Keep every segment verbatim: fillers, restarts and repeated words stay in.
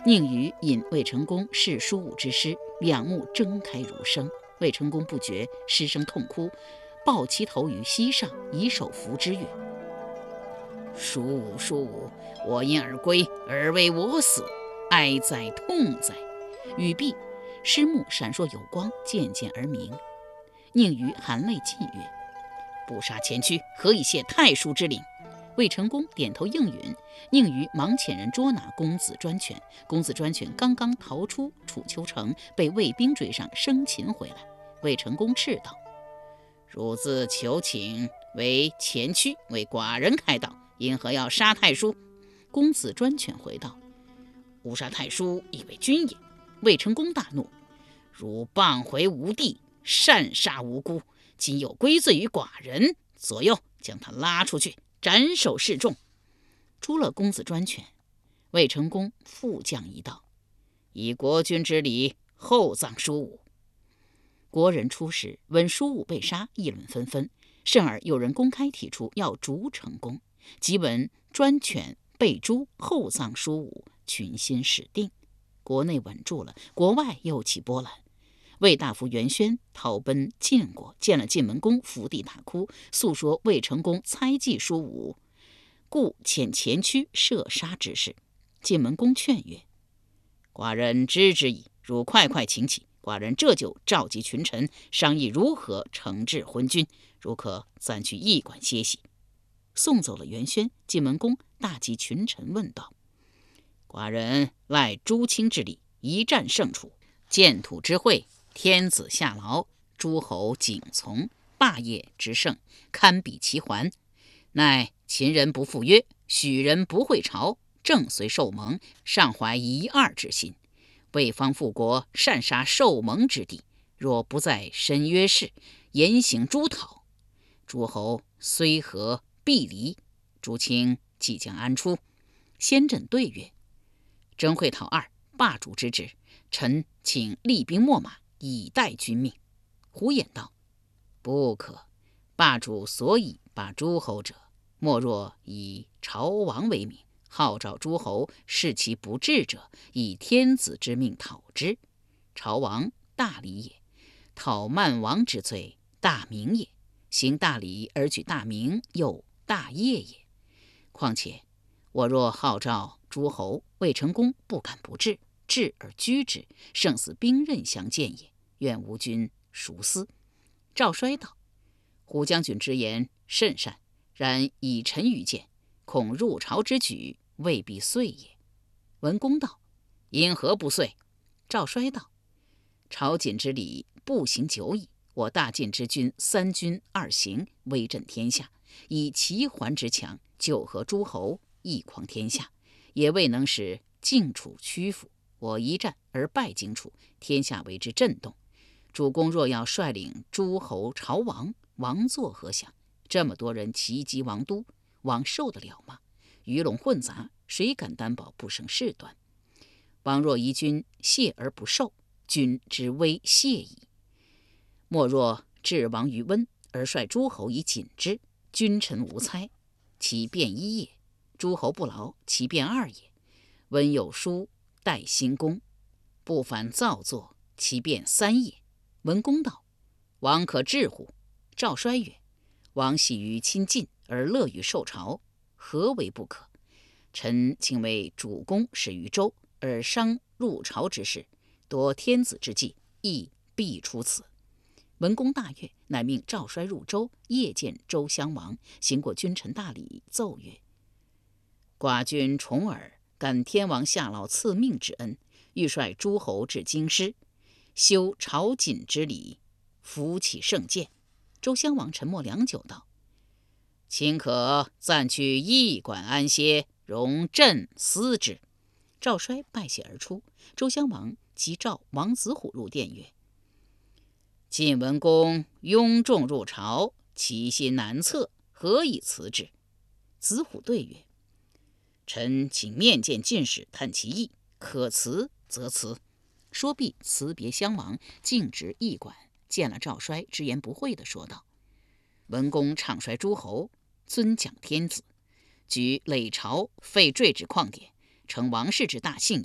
宁于引魏成功视叔武之师，两目睁开如生。魏成功不觉，失声痛哭，抱其头于膝上，以手扶之曰：叔武，叔武，我因而归，而为我死，哀哉痛哉！语毕，师目闪烁有光，渐渐而明。宁于含泪泣曰：不杀前驱，何以谢太叔之令？魏成功点头应允。宁于忙遣人捉拿公子专权。公子专权刚刚逃出楚丘城，被魏兵追上，生擒回来。魏成功斥道：汝自求请为前驱，为寡人开道，因何要杀太叔？公子专权回道：吾杀太叔，以为君也。魏成功大怒：汝谤回吾地，擅杀无辜，今又归罪于寡人，左右将他拉出去，斩首示众。诛了公子专权。魏成功复降一道：以国君之礼，厚葬叔武。国人出使，闻叔武被杀，议论纷纷，甚而有人公开提出要逐成功。即闻专权被诛，厚葬叔武，群心始定。国内稳住了，国外又起波澜。魏大夫袁轩逃奔晋国，见了晋文公，伏地大哭，诉说魏成功猜忌叔武，故遣前驱射杀之事。晋文公劝曰：寡人知之矣，汝快快请起，寡人这就召集群臣，商议如何惩治昏君，汝可暂去驿馆歇息。送走了袁轩，晋文公大集群臣，问道：寡人赖诸卿之力，一战胜楚，建土之会，天子下劳，诸侯景从，霸业之盛，堪比其环。乃秦人不赴约，许人不会朝，正随受盟，尚怀一二之心。魏方复国，擅杀受盟之地，若不在申约事，严刑诛讨，诸侯虽和必离，诸卿即将安出？先轸对曰：征会讨二，霸主之职，臣请厉兵秣马，以待君命。胡衍道：不可，霸主所以霸诸侯者，莫若以朝王为名，号召诸侯，视其不治者，以天子之命讨之。朝王大礼也，讨慢王之罪，大名也。行大礼而举大名，又大业也。况且我若号召诸侯，魏成功不敢不治，治而居之，胜似兵刃相见也。愿吾君熟思。赵衰道：胡将军之言甚善，然以臣愚见，恐入朝之举未必遂也。文公道：因何不遂？赵衰道：朝觐之礼不行久矣，我大晋之君三军二行，威震天下，以齐桓之强，九合诸侯，一匡天下，也未能使晋楚屈服。我一战而败荆楚，天下为之震动。主公若要率领诸侯朝王，王作何想？这么多人齐击王都，王受得了吗？鱼龙混杂，谁敢担保不生事端？王若疑君谢而不受，君之威谢矣。莫若置王于温，而率诸侯以谨之，君臣无猜，其变一也；诸侯不劳，其变二也。温有书待兴公，不反造作，其变三也。文公道：王可治乎？赵衰曰：王喜于亲近，而乐于受朝，何为不可？臣请为主公始于周，而商入朝之事，夺天子之计，亦必出此。文公大悦，乃命赵衰入周，夜见周襄王，行过君臣大礼，奏曰：寡君重耳，感天王下劳赐命之恩，欲率诸侯至京师，修朝觐之礼，扶起圣鉴。周襄王沉默良久，道：卿可暂去驿馆安歇，容朕思之。赵衰拜谢而出。周襄王即召王子虎入殿曰：晋文公拥众入朝，其心难测，何以辞之？子虎对曰：臣请面见进士，探其意，可辞则辞。说毕，辞别襄王，径直驿馆，见了赵衰，直言不讳地说道：文公唱衰诸侯，尊讲天子，举累朝废坠之旷典，成王室之大幸也。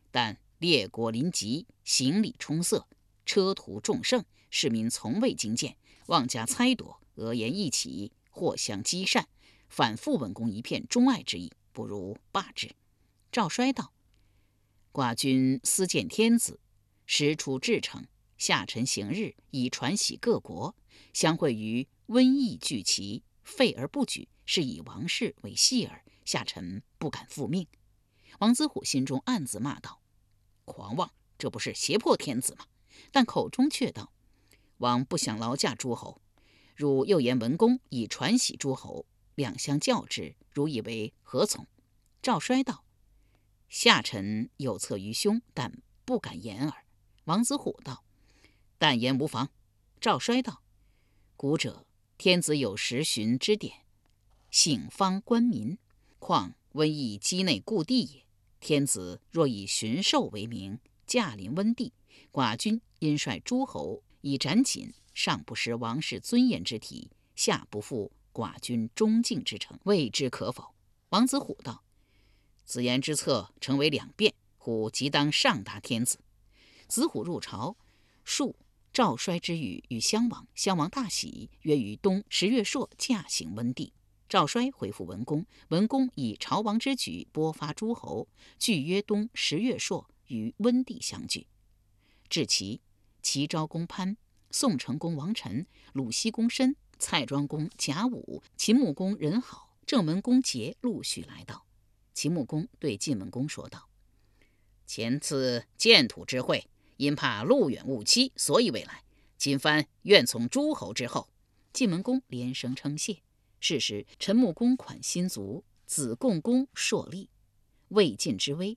但列国临急，行李充塞，车途众盛，市民从未经见，妄加猜夺，讹言一起，或相激善，反复文公一片钟爱之意，不如罢之。赵衰道：寡君思见天子，时出至诚，下臣行日，以传喜各国，相会于瘟疫俱齐，废而不举，是以王室为戏耳，下臣不敢复命。王子虎心中暗自骂道：狂妄，这不是胁迫天子吗？但口中却道：王不想劳驾诸侯，汝又言文公以传喜诸侯，两相较之，汝以为何从？赵衰道：下臣有策于胸，但不敢言耳。王子虎道：但言无妨。赵衰道：古者天子有时旬之典，省方官民，况瘟疫畿内故地也。天子若以巡狩为名，驾临温地，寡君因率诸侯以斩锦，上不失王室尊严之体，下不负寡君忠敬之诚，谓之可否？王子虎道：子言之策诚为两变，虎即当上达天子。子虎入朝，述赵衰之语与襄王，襄王大喜，约于冬十月朔驾行温地。赵衰回复文公，文公以朝王之举拨发诸侯，俱约冬十月朔于温地相聚。至齐，齐昭公潘、宋成公王臣、鲁僖公申、蔡庄公贾武、秦穆公任好、郑文公桀陆续来到。秦穆公对晋文公说道：前次建土之会，因怕路远误期，所以未来。今番愿从诸侯之后。晋文公连声称谢。是时，陈穆公款辛卒，子贡公朔立。魏晋之危，